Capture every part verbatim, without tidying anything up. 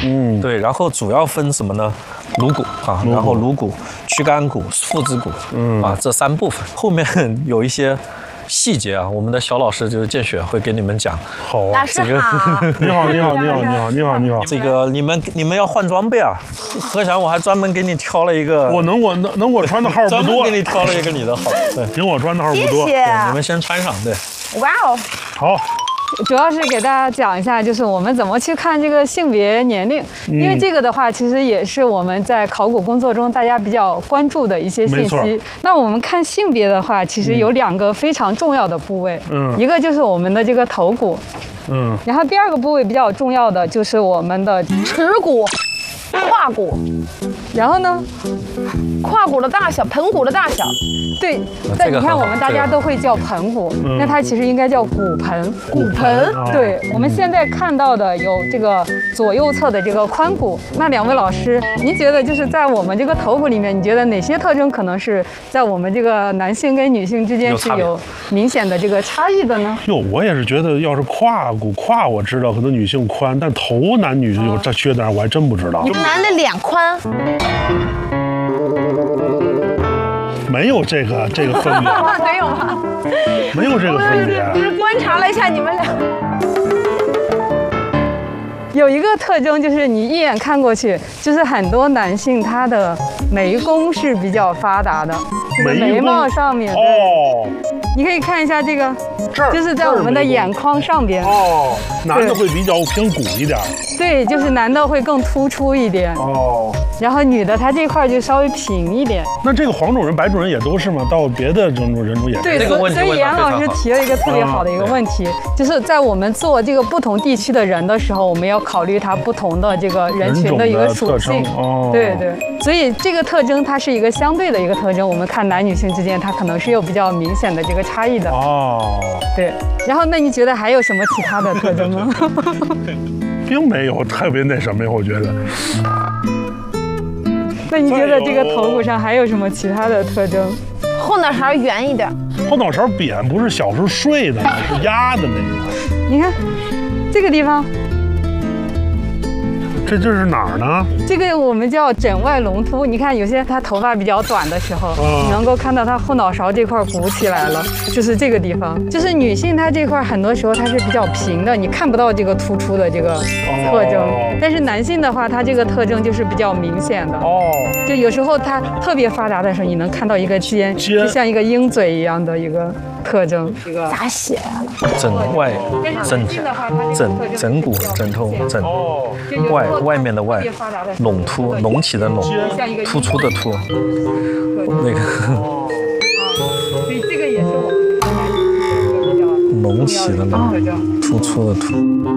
嗯， 对，然后主要分什么呢？颅骨啊，然后颅骨、躯干骨、腹直骨，嗯啊，这三部分。后面有一些细节啊，我们的小老师就是建雪会给你们讲。 好啊， 老师好， 你好，你好，你好，你好，你好，你好。 这个你们你们要换装备啊，何翔，我还专门给你挑了一个， 我能我能能我穿的号不专门多， 给你挑了一个你的号，对， 行，我穿的号不谢多。 谢。 你们先穿上，对。 哇哦， 好， 主要是给大家讲一下，就是我们怎么去看这个性别年龄，因为这个的话，其实也是我们在考古工作中大家比较关注的一些信没错息。那我们看性别的话，其实有两个非常重要的部位， 嗯一个就是我们的这个头骨， 嗯， 然后第二个部位比较重要的就是我们的耻骨、胯骨、 然后呢， 胯骨的大小、盆骨的大小。 对，但你看这个很好我们大家都会叫盆骨， 嗯那它其实应该叫骨盆。 骨盆， 啊对，我们现在看到的有这个左右侧的这个髋骨。那两位老师，您觉得就是在我们这个头骨里面，你觉得哪些特征可能是在我们这个男性跟女性之间有差别是有明显的这个差异的呢？ 哟，我也是觉得，要是胯骨胯我知道，可能女性宽，但头男女有这缺点，我还真不知道。 男的脸宽， 没有这个这个分别， 没有吗？ 没有这个分别。 只是观察了一下你们俩。 有一个特征就是你一眼看过去，就是很多男性他的眉弓是比较发达的，就是眉眉毛弓上面， 哦， 你可以看一下这个， 这儿就是在我们的眼眶上边。 哦，男的会比较偏鼓一点。 对，就是男的会更突出一点， 哦， 然后女的她这块就稍微平一点。 那这个黄种人、白种人也都是吗？到别的人种人种也是？ 对， 这个问题问得所以严非常好老师提了一个特别好的一个问题，就是在我们做这个不同地区的人的时候，我们要考虑他不同的这个人群的一个属性人种的特征哦。 对对，所以这个特征它是一个相对的一个特征，我们看男女性之间，它可能是有比较明显的这个差异的。 哦， 对，然后那你觉得还有什么其他的特征吗？ 并没有特别那什么呀，我觉得。 那你觉得这个头骨上还有什么其他的特征？ 后脑勺圆一点， 后脑勺扁不是小时候睡的吗？是压的那个。 你看这个地方， 这这是哪儿呢？ 这个我们叫枕外隆突。你看有些他头发比较短的时候， 嗯你能够看到他后脑勺这块鼓起来了，就是这个地方。就是女性她这块很多时候它是比较平的，你看不到这个突出的这个特征。 哦但是男性的话，他这个特征就是比较明显的。 哦， 就有时候它特别发达的时候，你能看到一个尖， 尖就像一个鹰嘴一样的一个特征。 咋写啊？ 枕外枕的话，它枕枕骨枕头枕外外面的外隆突隆起的隆突出的突那个所以这个也是我们比较隆起的隆特征。 突出的突。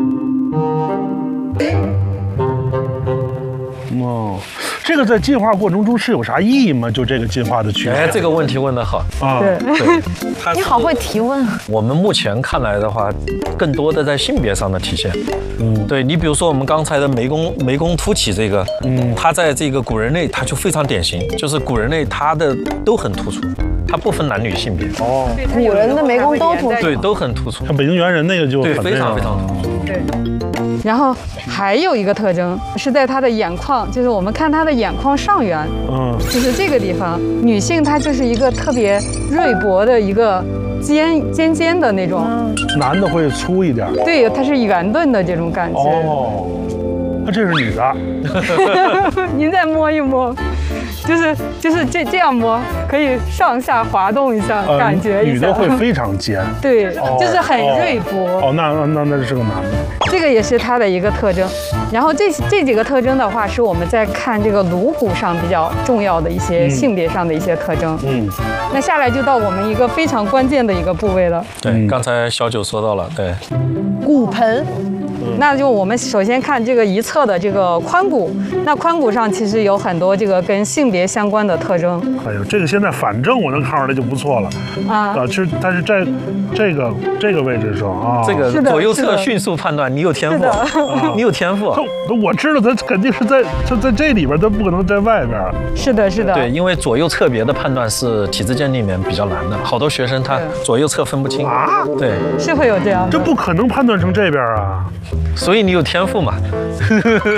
哦，这个在进化过程中是有啥意义吗？就这个进化的趋势？ 哎，这个问题问得好。 啊， 对， 对，它是你好会提问。 我们目前看来的话，更多的在性别上的体现。 嗯， 对你比如说我们刚才的眉弓眉弓凸起这个， 嗯它在这个古人类它就非常典型，就是古人类它的都很突出，它不分男女性别， 哦， 古人的眉弓都突出对，都很突出。 像北京猿人那个就对非常很那样非常突出。 对。然后还有一个特征是在它的眼眶，就是我们看它的眼眶上缘， 嗯， 就是这个地方，女性她就是一个特别锐薄的一个尖尖尖的那种， 男的会粗一点。 对，它是圆钝的这种感觉。 哦，那这是女的。 您再摸一摸，就是就是这这样摸，可以上下滑动一下， 呃感觉一下。 女的会非常尖。 对， 哦就是很锐薄。 哦，那那那那是个男的。 这个也是它的一个特征。然后这这几个特征的话，是我们在看这个颅骨上比较重要的一些性别上的一些特征。 嗯， 那下来就到我们一个非常关键的一个部位了， 对，刚才小九说到了，对， 骨盆， 那就我们首先看这个一侧的这个髋骨。那髋骨上其实有很多这个跟性别相关的特征哎呦，这个现在反正我能看出来就不错了。 啊。 啊，其实但是在这个这个位置上啊， 这个是的左右是的侧迅速判断，你有天赋是的， 你有天赋。 这我知道他肯定是在他在这里边，他不可能在外边。 是的，是的。 对，因为左右侧别的判断是体质鉴里面比较难的，好多学生他对左右侧分不清。 啊， 对， 是会有这样的。 这不可能判断成这边啊。 所以你有天赋嘛。